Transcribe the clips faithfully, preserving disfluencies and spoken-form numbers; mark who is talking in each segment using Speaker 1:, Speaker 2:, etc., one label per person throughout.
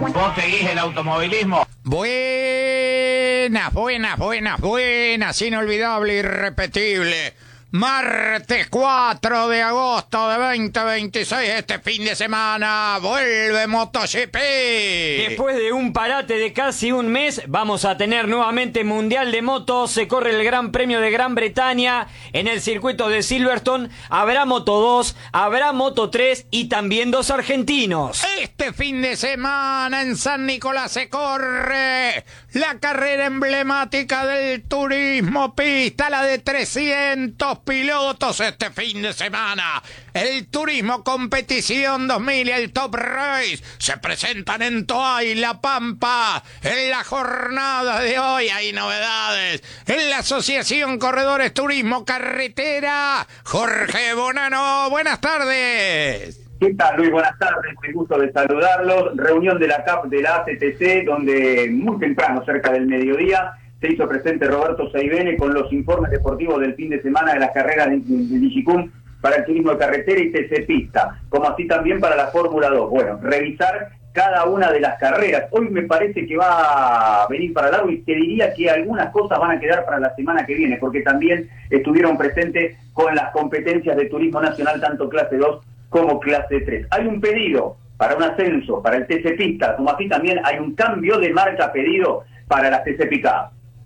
Speaker 1: ¿Vos seguís el automovilismo?
Speaker 2: Buenas, buenas, buenas, buenas, inolvidable, irrepetible. Martes cuatro de agosto de veinte veintiséis, este fin de semana, vuelve MotoGP.
Speaker 3: Después de un parate de casi un mes, vamos a tener nuevamente Mundial de Motos. Se corre el Gran Premio de Gran Bretaña en el circuito de Silverstone. Habrá Moto dos, habrá Moto tres y también dos argentinos.
Speaker 2: Este fin de semana en San Nicolás se corre la carrera emblemática del turismo pista, la de trescientos pilotos este fin de semana. El Turismo Competición dos mil y el Top Race se presentan en Toay y La Pampa. En la jornada de hoy hay novedades. En la Asociación Corredores Turismo Carretera, Jorge Bonano, buenas tardes.
Speaker 4: ¿Qué tal, Luis? Buenas tardes, un gusto de saludarlos. Reunión de la C A P de la A C T C, donde muy temprano, cerca del mediodía, se hizo presente Roberto Seibene con los informes deportivos del fin de semana de las carreras de, de Digicum para el turismo de carretera y T C Pista, como así también para la Fórmula dos. Bueno, revisar cada una de las carreras. Hoy me parece que va a venir para largo y te diría que algunas cosas van a quedar para la semana que viene, porque también estuvieron presentes con las competencias de turismo nacional, tanto clase dos como clase tres. Hay un pedido para un ascenso para el T C Pista, como así también hay un cambio de marca pedido para las T C Pickup.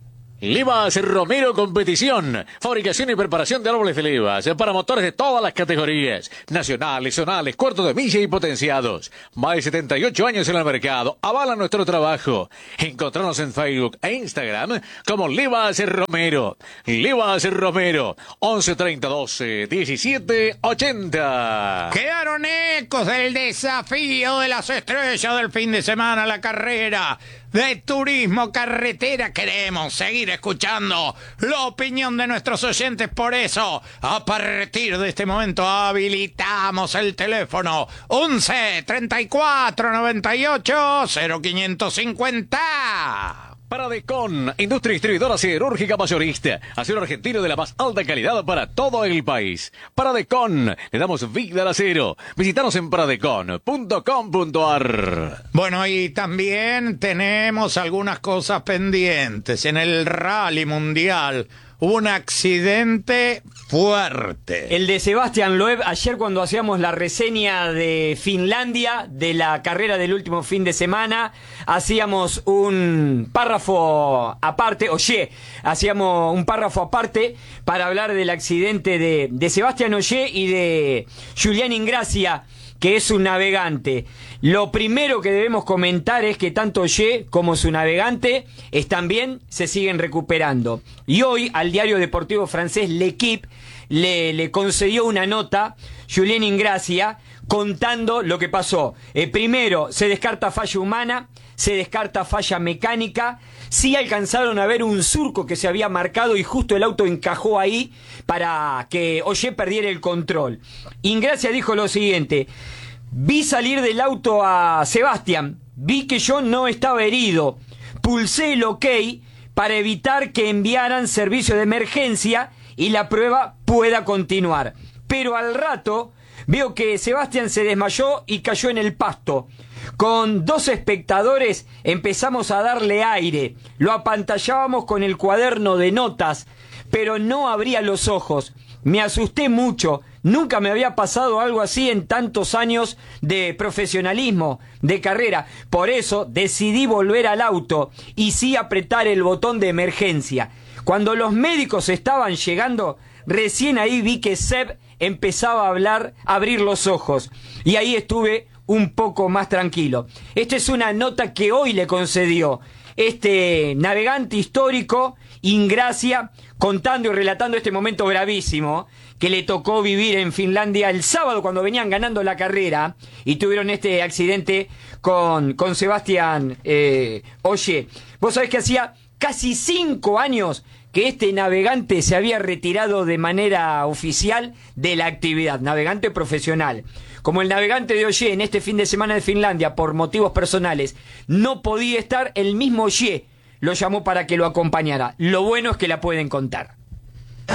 Speaker 5: Livas Romero Competición, fabricación y preparación de árboles de Livas para motores de todas las categorías, nacionales, zonales, cuartos de milla y potenciados. Más de setenta y ocho años en el mercado, avala nuestro trabajo. Encontrarnos en Facebook e Instagram como Livas Romero. Livas Romero, once treinta doce diecisiete ochenta.
Speaker 2: Quedaron ecos del desafío de las estrellas del fin de semana, la carrera de turismo carretera. Queremos seguir escuchando la opinión de nuestros oyentes, por eso a partir de este momento habilitamos el teléfono once treinta y cuatro noventa y ocho cero quinientos cincuenta.
Speaker 5: Paradecon, industria distribuidora siderúrgica mayorista, acero argentino de la más alta calidad para todo el país. Paradecon, le damos vida al acero. Visítanos en paradecon punto com punto a r.
Speaker 2: Bueno, y también tenemos algunas cosas pendientes. En el Rally Mundial hubo un accidente fuerte.
Speaker 3: El de Sebastián Loeb, ayer cuando hacíamos la reseña de Finlandia, de la carrera del último fin de semana, hacíamos un párrafo aparte, oye, hacíamos un párrafo aparte para hablar del accidente de, de Sebastián Ogier y de Julián Ingracia, que es un navegante. Lo primero que debemos comentar es que tanto Ogier como su navegante están bien, se siguen recuperando. Y hoy al diario deportivo francés L'Equipe le, le concedió una nota Julián Ingracia contando lo que pasó. Eh, primero, se descarta falla humana, se descarta falla mecánica. Sí alcanzaron a ver un surco que se había marcado y justo el auto encajó ahí para que Ogier perdiera el control. Ingracia dijo lo siguiente: vi salir del auto a Sebastián, vi que yo no estaba herido, pulsé el OK para evitar que enviaran servicio de emergencia y la prueba pueda continuar. Pero al rato veo que Sebastián se desmayó y cayó en el pasto. Con dos espectadores empezamos a darle aire, lo apantallábamos con el cuaderno de notas, pero no abría los ojos. Me asusté mucho, nunca me había pasado algo así en tantos años de profesionalismo, de carrera. Por eso decidí volver al auto y sí apretar el botón de emergencia. Cuando los médicos estaban llegando, recién ahí vi que Seb empezaba a hablar, a abrir los ojos, y ahí estuve un poco más tranquilo. Esta es una nota que hoy le concedió este navegante histórico, Ingracia, contando y relatando este momento gravísimo que le tocó vivir en Finlandia el sábado cuando venían ganando la carrera y tuvieron este accidente con, con Sebastián eh, Ogier. Vos sabés que hacía casi cinco años que este navegante se había retirado de manera oficial de la actividad, navegante profesional. Como el navegante de Ogier en este fin de semana de Finlandia, por motivos personales, no podía estar, el mismo Ogier lo llamó para que lo acompañara. Lo bueno es que la pueden contar.